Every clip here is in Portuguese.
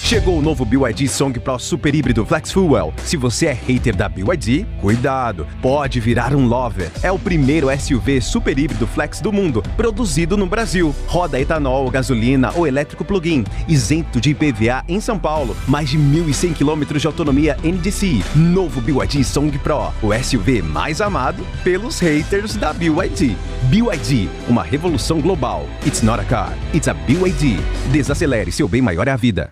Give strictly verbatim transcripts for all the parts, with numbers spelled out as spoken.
Chegou o novo B Y D Song Pro Super Híbrido Flex Fuel. Se você é hater da B Y D, cuidado, pode virar um lover. É o primeiro S U V super híbrido flex do mundo, produzido no Brasil. Roda etanol, gasolina ou elétrico plug-in, isento de I P V A em São Paulo. Mais de mil e cem quilômetros de autonomia N D C I. Novo B Y D Song Pro, o S U V mais amado pelos haters da B Y D. B Y D, uma revolução global. It's not a car, it's a B Y D. Desacelere, seu bem maior é a vida.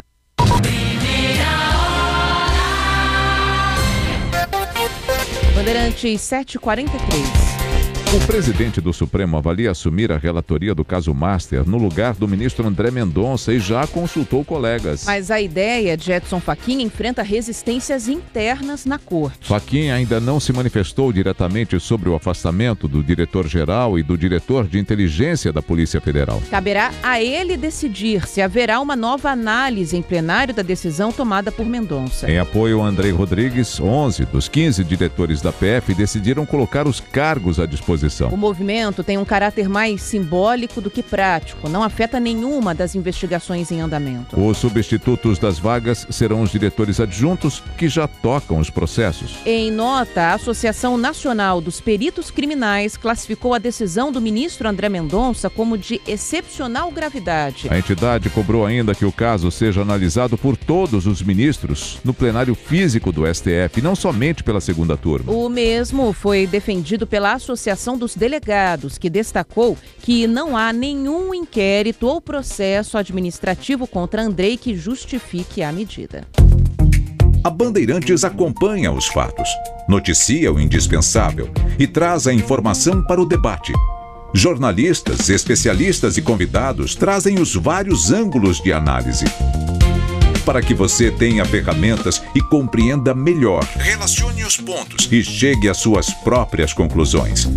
Bandeirantes sete e quarenta e três. O presidente do Supremo avalia assumir a relatoria do caso Master no lugar do ministro André Mendonça e já consultou colegas. Mas a ideia de Edson Fachin enfrenta resistências internas na corte. Fachin ainda não se manifestou diretamente sobre o afastamento do diretor-geral e do diretor de inteligência da Polícia Federal. Caberá a ele decidir se haverá uma nova análise em plenário da decisão tomada por Mendonça. Em apoio a Andrei Rodrigues, onze dos quinze diretores da P F decidiram colocar os cargos à disposição. O movimento tem um caráter mais simbólico do que prático, não afeta nenhuma das investigações em andamento. Os substitutos das vagas serão os diretores adjuntos que já tocam os processos. Em nota, a Associação Nacional dos Peritos Criminais classificou a decisão do ministro André Mendonça como de excepcional gravidade. A entidade cobrou ainda que o caso seja analisado por todos os ministros no plenário físico do S T F, não somente pela segunda turma. O mesmo foi defendido pela Associação dos Delegados, que destacou que não há nenhum inquérito ou processo administrativo contra Andrei que justifique a medida. A Bandeirantes acompanha os fatos, noticia o indispensável e traz a informação para o debate. Jornalistas, especialistas e convidados trazem os vários ângulos de análise, para que você tenha ferramentas e compreenda melhor. Relacione os pontos e chegue às suas próprias conclusões.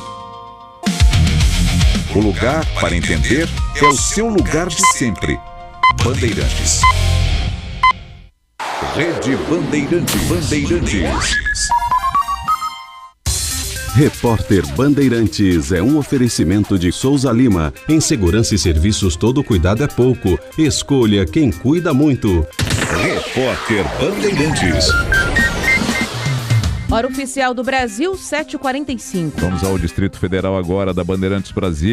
O lugar para entender é o seu lugar de sempre. Bandeirantes. Rede Bandeirantes. Bandeirantes. Repórter Bandeirantes é um oferecimento de Souza Lima. Em segurança e serviços, todo cuidado é pouco. Escolha quem cuida muito. Repórter Bandeirantes. Hora oficial do Brasil, sete e quarenta e cinco. Vamos ao Distrito Federal agora da Bandeirantes Brasil.